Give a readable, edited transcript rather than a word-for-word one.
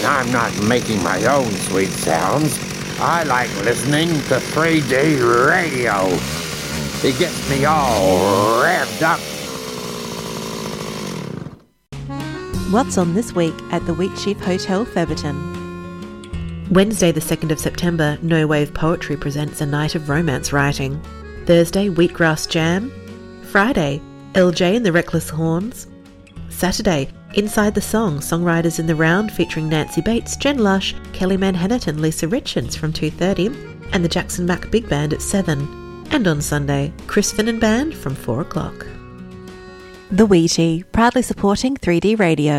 when I'm not making my own sweet sounds, I like listening to 3D radio. It gets me all revved up. What's on this week at the Wheatsheaf Hotel, Featherton? Wednesday the 2nd of September, No Wave Poetry presents a night of romance writing. Thursday, Wheatgrass Jam. Friday, LJ and the Reckless Horns. Saturday, Inside the Song, Songwriters in the Round featuring Nancy Bates, Jen Lush, Kelly Manhattan and Lisa Richards from 2:30 and the Jackson Mack Big Band at 7. And on Sunday, Chris Finn and Band from 4 o'clock. The Wheatie, proudly supporting 3D Radio.